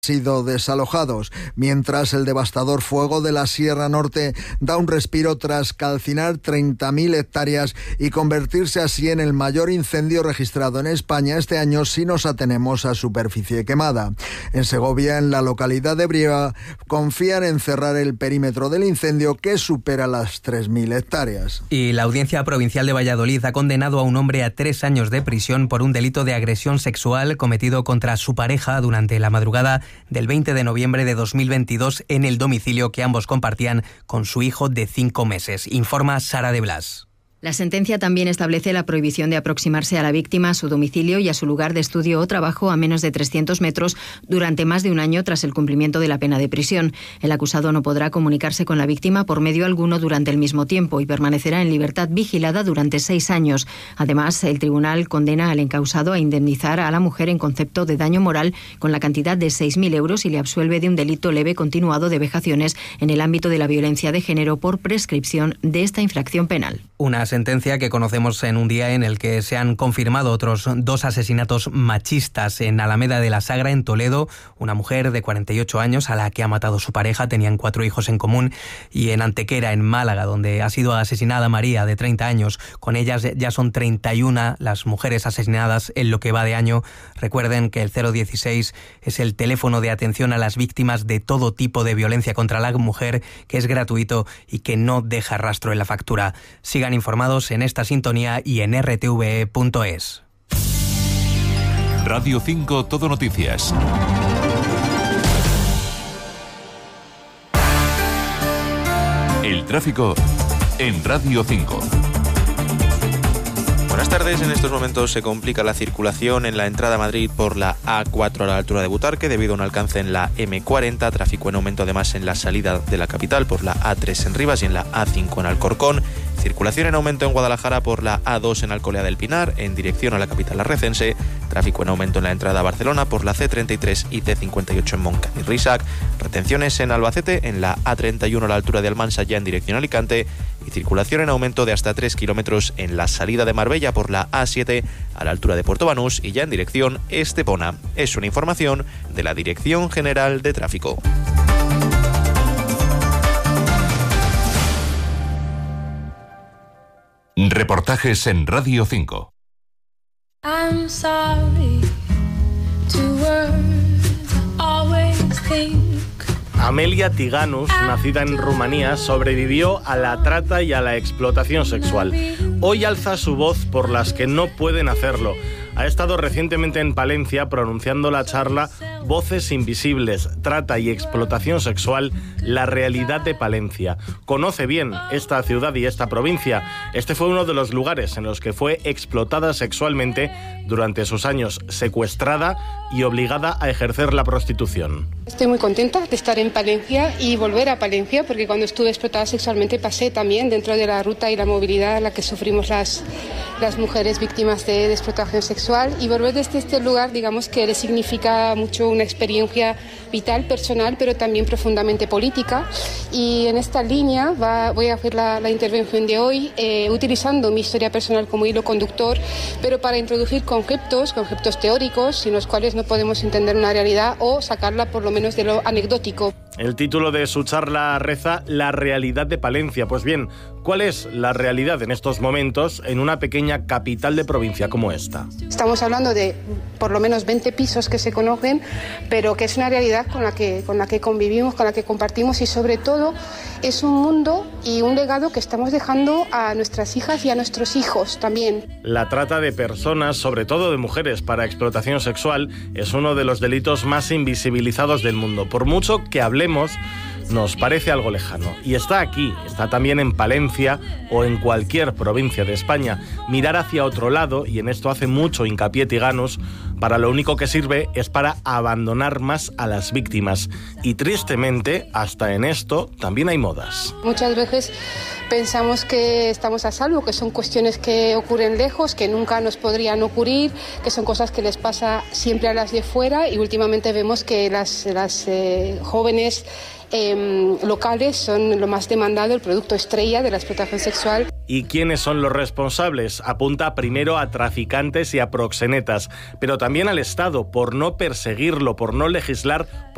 sido desalojados, mientras el devastador fuego de la Sierra Norte da un respiro tras calcinar 30.000 hectáreas y convertirse así en el mayor incendio registrado en España este año si nos atenemos a superficie quemada. En Segovia, en la localidad de Brieva, confían en cerrar el perímetro del incendio, que supera las 3.000 hectáreas. Y la Audiencia Provincial de Valladolid ha condenado a un hombre a 3 años de prisión por un delito de agresión sexual cometido contra su pareja durante la madrugada del 20 de noviembre de 2022 en el domicilio que ambos compartían con su hijo de 5 meses. Informa Sara de Blas. La sentencia también establece la prohibición de aproximarse a la víctima, a su domicilio y a su lugar de estudio o trabajo a menos de 300 metros durante más de un año tras el cumplimiento de la pena de prisión. El acusado no podrá comunicarse con la víctima por medio alguno durante el mismo tiempo y permanecerá en libertad vigilada durante 6 años. Además, el tribunal condena al encausado a indemnizar a la mujer en concepto de daño moral con la cantidad de 6.000 euros y le absuelve de un delito leve continuado de vejaciones en el ámbito de la violencia de género por prescripción de esta infracción penal. Una sentencia que conocemos en un día en el que se han confirmado otros 2 asesinatos machistas en Alameda de la Sagra, en Toledo. Una mujer de 48 años a la que ha matado su pareja, tenían 4 hijos en común, y en Antequera, en Málaga, donde ha sido asesinada María, de 30 años. Con ellas ya son 31 las mujeres asesinadas en lo que va de año. Recuerden que el 016 es el teléfono de atención a las víctimas de todo tipo de violencia contra la mujer, que es gratuito y que no deja rastro en la factura. Sigan informados en esta sintonía y en rtve.es. Radio 5 Todo Noticias. El tráfico en Radio 5. Buenas tardes. En estos momentos se complica la circulación en la entrada a Madrid por la A4 a la altura de Butarque debido a un alcance en la M40, tráfico en aumento además en la salida de la capital por la A3 en Rivas y en la A5 en Alcorcón. Circulación en aumento en Guadalajara por la A2 en Alcolea del Pinar en dirección a la capital arrecense. Tráfico en aumento en la entrada a Barcelona por la C33 y C58 en Moncada y Risac. Retenciones en Albacete en la A31 a la altura de Almansa ya en dirección a Alicante. Y circulación en aumento de hasta 3 kilómetros en la salida de Marbella por la A7 a la altura de Puerto Banús y ya en dirección Estepona. Es una información de la Dirección General de Tráfico. Reportajes en Radio 5. I'm sorry to words always think. Amelia Tiganus, nacida en Rumanía, sobrevivió a la trata y a la explotación sexual. Hoy alza su voz por las que no pueden hacerlo. Ha estado recientemente en Palencia pronunciando la charla Voces Invisibles, Trata y Explotación Sexual, la realidad de Palencia. Conoce bien esta ciudad y esta provincia. Este fue uno de los lugares en los que fue explotada sexualmente durante sus años, secuestrada y obligada a ejercer la prostitución. Estoy muy contenta de estar en Palencia y volver a Palencia, porque cuando estuve explotada sexualmente pasé también dentro de la ruta y la movilidad a la que sufrimos las mujeres víctimas de explotación sexual, y volver desde este lugar, digamos que le significa mucho una experiencia vital, personal, pero también profundamente política. Y en esta línea voy a hacer la intervención de hoy utilizando mi historia personal como hilo conductor, pero para introducir conceptos teóricos sin los cuales no podemos entender una realidad o sacarla por lo menos de lo anecdótico. El título de su charla reza La realidad de Palencia. Pues bien, ¿cuál es la realidad en estos momentos en una pequeña capital de provincia como esta? Estamos hablando de por lo menos 20 pisos que se conocen, pero que es una realidad con la que convivimos, con la que compartimos, y sobre todo es un mundo y un legado que estamos dejando a nuestras hijas y a nuestros hijos también. La trata de personas, sobre todo de mujeres, para explotación sexual es uno de los delitos más invisibilizados del mundo. Por mucho que hablemos, nos parece algo lejano. Y está aquí, está también en Palencia o en cualquier provincia de España. Mirar hacia otro lado, y en esto hace mucho hincapié Tiganus, para lo único que sirve es para abandonar más a las víctimas. Y tristemente, hasta en esto también hay modas. Muchas veces pensamos que estamos a salvo, que son cuestiones que ocurren lejos, que nunca nos podrían ocurrir, que son cosas que les pasa siempre a las de fuera, y últimamente vemos que las jóvenes locales son lo más demandado, el producto estrella de la explotación sexual. ¿Y quiénes son los responsables? Apunta primero a traficantes y a proxenetas, pero también al Estado, por no perseguirlo, por no legislar,